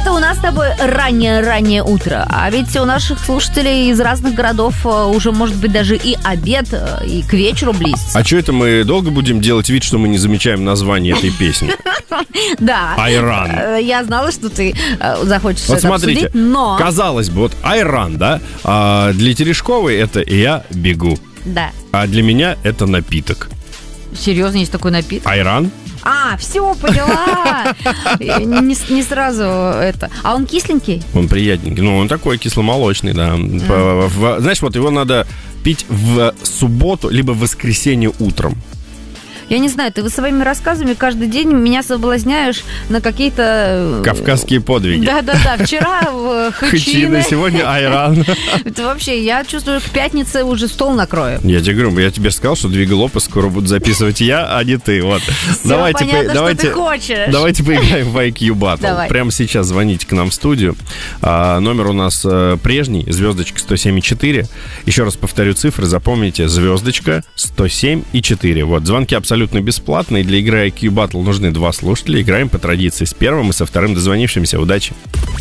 Это у нас с тобой раннее утро. А ведь у наших слушателей из разных городов уже, может быть, даже и обед, и к вечеру близится. А что это мы долго будем делать вид, что мы не замечаем название этой песни? Да. Айран. Я знала, что ты захочешь вот это смотрите, обсудить, но... казалось бы, вот Айран, да, для Терешковой это «Я бегу». Да. А для меня это напиток. Серьезно, есть такой напиток? Айран? Все, поняла. Не сразу это. А он кисленький? Он приятненький. Ну, он такой кисломолочный, да. Знаешь, вот его надо пить в субботу, либо в воскресенье утром. Я не знаю, ты своими рассказами каждый день меня соблазняешь на какие-то... Кавказские подвиги. Да-да-да, вчера в Хычино. Сегодня Айран. Это вообще, я чувствую, к пятнице уже стол накрою. Я тебе говорю, я тебе сказал, что «Двигай лопасть» скоро буду записывать я, а не ты. Вот. Все понятно, что ты хочешь. Давайте поиграем в IQ Battle. Давай. Прямо сейчас звоните к нам в студию. Номер у нас прежний, звездочка 107,4. Еще раз повторю цифры, запомните, звездочка 107,4. Вот, звонки абсолютно бесплатные. Для игры IQ Battle нужны 2 слушателя. Играем по традиции с первым и со вторым дозвонившимся. Удачи!